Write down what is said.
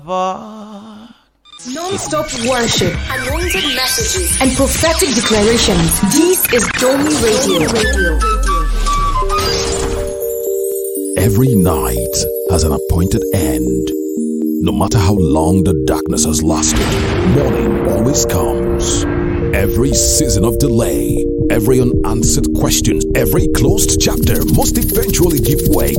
Non-stop worship, anointed messages, and prophetic declarations. This is Domi Radio. Every night has an appointed end. No matter how long the darkness has lasted, morning always comes. Every season of delay, every unanswered question, every closed chapter must eventually give way